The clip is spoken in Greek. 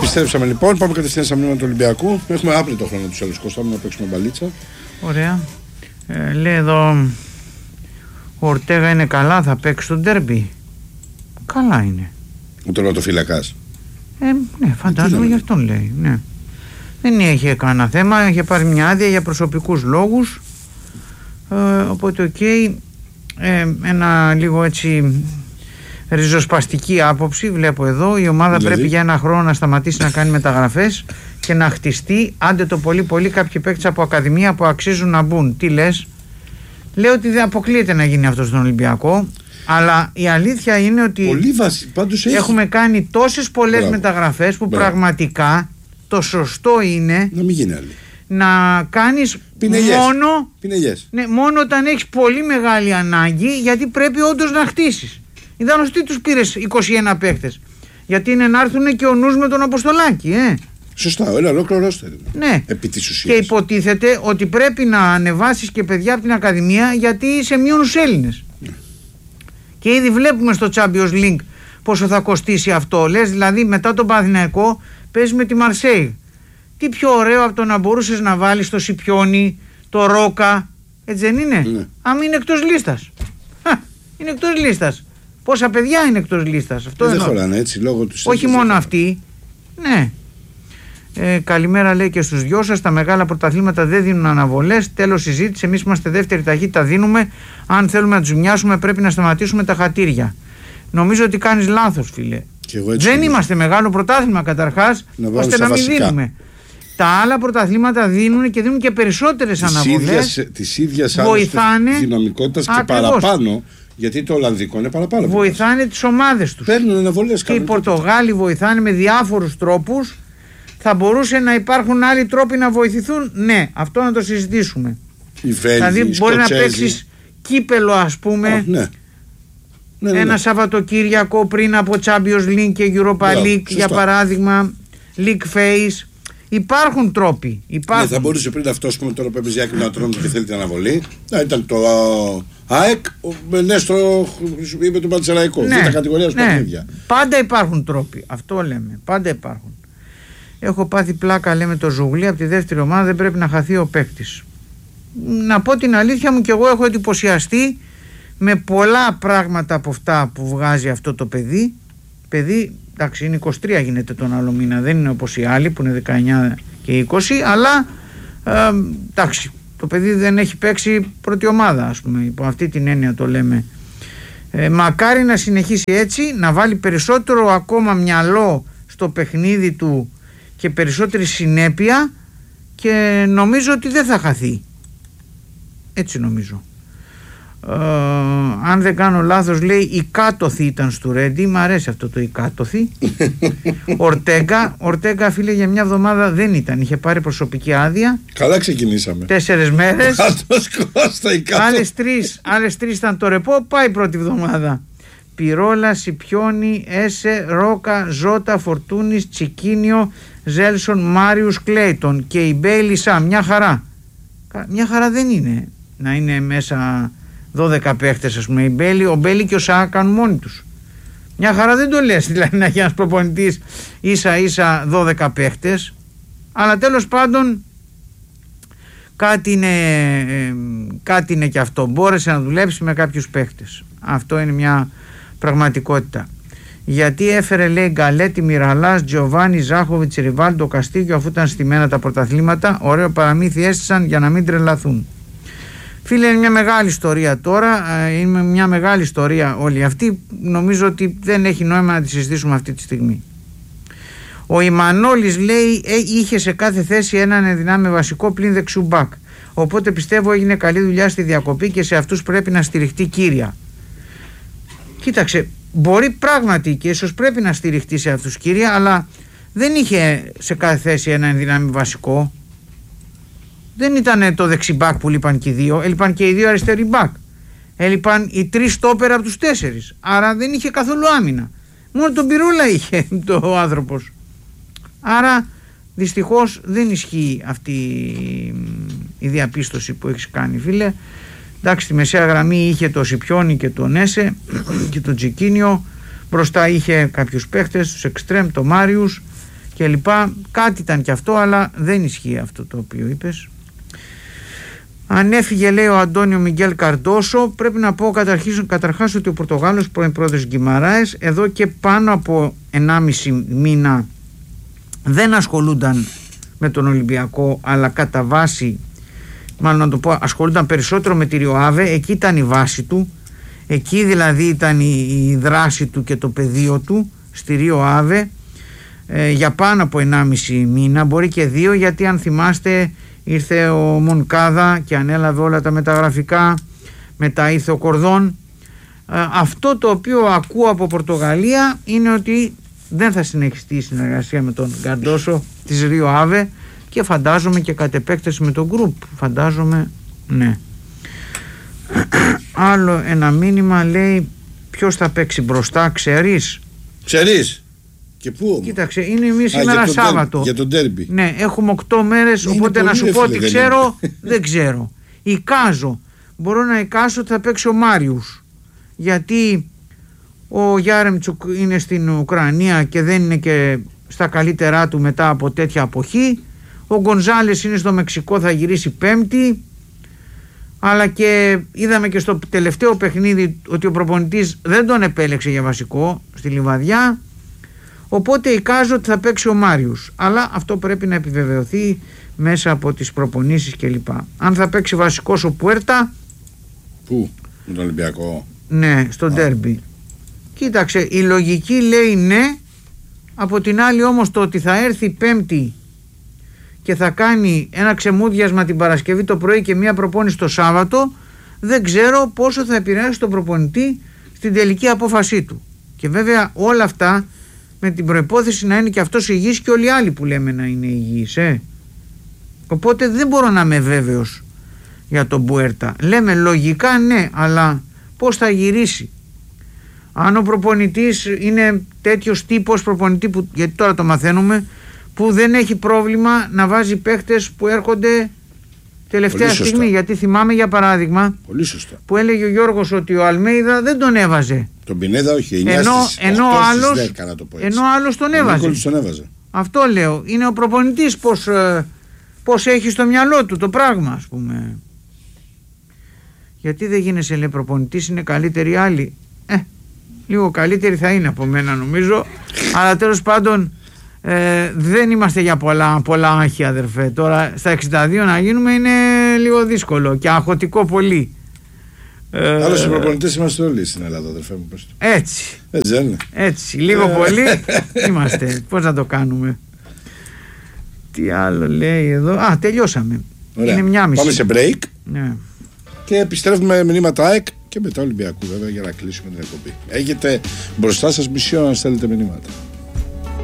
Επιστρέψαμε λοιπόν. Πάμε κατευθείαν στα μνήμα του Ολυμπιακού. Έχουμε άπλητο χρόνο τους άλλους, Κώστα, να παίξουμε μπαλίτσα. Ωραία. Λέει εδώ ο Ορτέγα είναι καλά, θα παίξει το ντέρμπι. Καλά είναι. Ο τερματοφύλακας. Ναι, φαντάζομαι γι' αυτόν λέει. Ναι. Δεν είχε κανένα θέμα, είχε πάρει μια άδεια για προσωπικούς λόγους. Οπότε ένα λίγο έτσι ριζοσπαστική άποψη βλέπω εδώ. Η ομάδα πρέπει για ένα χρόνο να σταματήσει να κάνει μεταγραφές και να χτιστεί, άντε το πολύ πολύ, κάποιοι παίκτες από ακαδημία που αξίζουν να μπουν. Τι λες? Λέω ότι δεν αποκλείεται να γίνει αυτό στον Ολυμπιακό, αλλά η αλήθεια είναι ότι έχουμε κάνει τόσες πολλές μεταγραφές που πραγματικά το σωστό είναι να μην γίνει άλλη. Να κάνεις μόνο όταν έχεις πολύ μεγάλη ανάγκη, γιατί πρέπει όντως να χτίσεις. Ιδάλλως τι τους πήρες 21 παίκτες? Γιατί είναι να έρθουν και ο νους με τον Αποστολάκη. Σωστά, ένα ολόκληρο ρόστερ. Ναι. Επί της ουσίας. Και υποτίθεται ότι πρέπει να ανεβάσεις και παιδιά από την Ακαδημία, γιατί είσαι μειώνους Έλληνες. Και ήδη βλέπουμε στο Champions League πόσο θα κοστίσει αυτό. Λες δηλαδή μετά τον Παναθηναϊκό παίζει με τη Μαρσέη. Τι πιο ωραίο από το να μπορούσες να βάλεις το Σιπιόνι, το Ρόκα, έτσι δεν είναι? Ναι. Αν είναι εκτός λίστας. Είναι εκτός λίστας. Πόσα παιδιά είναι εκτός λίστας? Αυτό δεν χωράνε έτσι λόγω του. Όχι μόνο αυτοί. Ναι. Καλημέρα λέει και στους δυο σας. Τα μεγάλα πρωταθλήματα δεν δίνουν αναβολές. Τέλος συζήτηση. Εμείς είμαστε δεύτερη ταχύτητα, δίνουμε. Αν θέλουμε να τους μοιάσουμε πρέπει να σταματήσουμε τα χατήρια. Νομίζω ότι κάνεις λάθος, φίλε. Δεν είμαστε μεγάλο πρωτάθλημα καταρχάς, ώστε να μην δίνουμε. Τα άλλα πρωταθλήματα δίνουν και δίνουν και περισσότερες αναβολές. Της ίδιας δυναμικότητας και ακριβώς. Παραπάνω. Γιατί το Ολλανδικό είναι παραπάνω. Βοηθάνε τις ομάδες τους. Παίρνουν αναβολές. Και οι Πορτογάλοι βοηθάνε με διάφορους τρόπους. Θα μπορούσε να υπάρχουν άλλοι τρόποι να βοηθηθούν. Ναι, αυτό να το συζητήσουμε. Δηλαδή μπορεί να παίξεις κύπελο, ας πούμε, ένα Σαββατοκύριακο πριν από Champions League και Europa League, για παράδειγμα, League Phase. Υπάρχουν τρόποι. Ναι, θα μπορούσε πριν αυτό, πούμε, τώρα που έπαιζε Άκη να τρώνε και θέλει την αναβολή, να ήταν το ΑΕΚ με τον Πανσεραϊκό. Ναι, τα κατηγορία παιχνίδια. Πάντα υπάρχουν τρόποι. Αυτό λέμε. Πάντα υπάρχουν. Έχω πάθει πλάκα, λέμε, το Ζουγλί από τη δεύτερη ομάδα, δεν πρέπει να χαθεί ο παίκτης. Να πω την αλήθεια μου, και εγώ έχω εντυπωσιαστεί με πολλά πράγματα από αυτά που βγάζει αυτό το παιδί. Παιδί, εντάξει, είναι 23, γίνεται τον άλλο μήνα, δεν είναι όπως οι άλλοι που είναι 19 και 20, αλλά εντάξει, το παιδί δεν έχει παίξει πρώτη ομάδα, ας πούμε, υπό αυτή την έννοια το λέμε. Μακάρι να συνεχίσει έτσι, να βάλει περισσότερο ακόμα μυαλό στο παιχνίδι του και περισσότερη συνέπεια, και νομίζω ότι δεν θα χαθεί. Έτσι νομίζω. Αν δεν κάνω λάθος, λέει, η Κάτωθη ήταν στο Ρέντι. Μ' αρέσει αυτό το η Κάτωθη. Ορτέγκα, φίλε, για μια εβδομάδα δεν ήταν. Είχε πάρει προσωπική άδεια. Καλά ξεκινήσαμε. 4 μέρες. Άλλες 3 ήταν το ρεπό. Πάει πρώτη εβδομάδα. Πυρόλα, Σιπιόνι, Έσε, Ρόκα, Ζώτα, Φορτούνης, Τσικίνιο, Ζέλσον, Μάριους, Κλέιτον και η Μπέιλι Σα. Μια χαρά. Μια χαρά δεν είναι να είναι μέσα 12 παίχτες, ας πούμε. Ο Μπέιλι και ο Σα κάνουν μόνοι τους. Μια χαρά δεν το λες, δηλαδή, να έχει ένας προπονητής ίσα ίσα 12 παίχτες. Αλλά τέλος πάντων κάτι είναι και αυτό. Μπόρεσε να δουλέψει με κάποιους παίχτες. Αυτό είναι μια πραγματικότητα. Γιατί έφερε, λέει, Γκαλέτη, Μιραλάς, Τζοβάνι, Ζάχοβιτς, Ριβάλντο, Καστίγιο, αφού ήταν στημένα τα πρωταθλήματα? Ωραίο παραμύθι έστησαν για να μην τρελαθούν. Φίλε, είναι μια μεγάλη ιστορία τώρα. Είναι μια μεγάλη ιστορία όλη αυτή. Νομίζω ότι δεν έχει νόημα να τη συζητήσουμε αυτή τη στιγμή. Ο Ιμανόλης, λέει, είχε σε κάθε θέση έναν ενδυνάμει βασικό πλην δεξιού μπακ. Οπότε πιστεύω έγινε καλή δουλειά στη διακοπή και σε αυτούς πρέπει να στηριχτεί κύρια. Κοίταξε, μπορεί πράγματι και ίσως πρέπει να στηριχτεί σε αυτούς κύρια, αλλά δεν είχε σε κάθε θέση ένα ενδυνάμει βασικό. Δεν ήταν το δεξιμπάκ που λείπαν και οι δύο, έλειπαν και οι δύο αριστεροί μπακ. Έλειπαν οι 3 στόπερ από τους 4. Άρα δεν είχε καθόλου άμυνα. Μόνο τον Πυρούλα είχε το άνθρωπος. Άρα δυστυχώς δεν ισχύει αυτή η διαπίστωση που έχεις κάνει, φίλε. Εντάξει, στη μεσαία γραμμή είχε το Σιπιόνι και τον Έσε και τον Τζικίνιο. Μπροστά είχε κάποιους παίχτες, τους Εκστρέμ, το Μάριους, και λοιπά. Κάτι ήταν και αυτό, αλλά δεν ισχύει αυτό το οποίο είπες. Αν έφυγε, λέει ο Αντώνιο Μιγγέλ Καρντόσο, πρέπει να πω καταρχάς ότι ο Πορτογάλος πρώην πρόεδρος Γκιμαράες εδώ και πάνω από 1,5 μήνα δεν ασχολούνταν με τον Ολυμπιακό, αλλά κατά βάση, μάλλον να το πω, ασχολούνταν περισσότερο με τη Ριο-Αβε. Εκεί ήταν η βάση του, εκεί δηλαδή ήταν η δράση του και το πεδίο του, στη Ριο-Αβε, για πάνω από 1,5 μήνα, μπορεί και 2, γιατί αν θυμάστε ήρθε ο Μονκάδα και ανέλαβε όλα τα μεταγραφικά, μετά ήρθε ο Κορδόν. Αυτό το οποίο ακούω από Πορτογαλία είναι ότι δεν θα συνεχιστεί η συνεργασία με τον Καρντόσο της Ριο-Αβε και φαντάζομαι και κατ' επέκταση με τον γκρουπ, φαντάζομαι, ναι. Άλλο ένα μήνυμα, λέει, ποιος θα παίξει μπροστά, ξέρεις? Και πού όμως? Κοίταξε, είναι σήμερα Σάββατο. Για τον ντέρμπι. Ναι, έχουμε 8 μέρες, οπότε να σου πω ότι ξέρω, δεν ξέρω. Εικάζω. Μπορώ να εικάσω ότι θα παίξει ο Μάριους. Γιατί ο Γιάρεμτσουκ είναι στην Ουκρανία και δεν είναι και στα καλύτερά του μετά από τέτοια αποχή. Ο Γκονζάλες είναι στο Μεξικό, θα γυρίσει Πέμπτη. Αλλά και είδαμε και στο τελευταίο παιχνίδι ότι ο προπονητής δεν τον επέλεξε για βασικό στη Λιβαδιά. Οπότε εικάζω ότι θα παίξει ο Μάριους, αλλά αυτό πρέπει να επιβεβαιωθεί μέσα από τις προπονήσεις κλπ. Αν θα παίξει βασικός ο Πουέρτα. Πού? Με τον Ολυμπιακό? Ναι, στο ντέρμπι. Κοίταξε, η λογική λέει ναι. Από την άλλη όμως το ότι θα έρθει Πέμπτη και θα κάνει ένα ξεμούδιασμα την Παρασκευή το πρωί και μια προπόνηση το Σάββατο, δεν ξέρω πόσο θα επηρεάσει τον προπονητή στην τελική απόφασή του. Και βέβαια όλα αυτά με την προϋπόθεση να είναι και αυτός υγιής και όλοι οι άλλοι που λέμε να είναι υγιείς. Οπότε δεν μπορώ να είμαι βέβαιος για τον Μπουέρτα. Λέμε λογικά ναι, αλλά πώς θα γυρίσει? Αν ο προπονητής είναι τέτοιος τύπος προπονητή που, γιατί τώρα το μαθαίνουμε, που δεν έχει πρόβλημα να βάζει παίχτες που έρχονται τελευταία στιγμή. Γιατί θυμάμαι για παράδειγμα που έλεγε ο Γιώργος ότι ο Αλμέιδα δεν τον έβαζε. Τον Πινέδα όχι, ενώ άλλος τον έβαζε. Αυτό λέω, είναι ο προπονητής πως έχει στο μυαλό του το πράγμα, ας πούμε. Γιατί δεν γίνεσαι, λέει, προπονητής, είναι καλύτεροι άλλοι? Λίγο καλύτεροι θα είναι από μένα νομίζω, αλλά τέλος πάντων δεν είμαστε για πολλά άγχη, αδερφέ. Τώρα στα 62 να γίνουμε είναι λίγο δύσκολο και αγχωτικό πολύ. Άλλως οι προπονητές είμαστε όλοι στην Ελλάδα, αδερφέ μου. Έτσι, λίγο πολύ είμαστε. Πώς να το κάνουμε? Τι άλλο λέει εδώ? Τελειώσαμε. Ωραία. Είναι 1:30. Πάμε σε break, ναι. Και επιστρέφουμε με μηνύματα ΑΕΚ και μετά Ολυμπιακού, βέβαια, για να κλείσουμε την εκπομπή. Έχετε μπροστά σας μισή ώρα να στέλνετε μηνύματα.